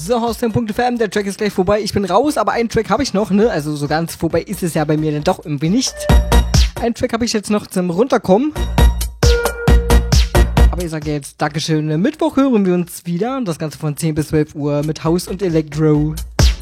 So, Haustime.fm, der Track ist gleich vorbei. Ich bin raus, aber einen Track habe ich noch, ne? Also so ganz vorbei ist es ja bei mir dann doch irgendwie nicht. Einen Track habe ich jetzt noch zum Runterkommen. Aber ich sage jetzt Dankeschön. Mittwoch hören wir uns wieder. Das Ganze von 10 bis 12 Uhr mit House und Electro.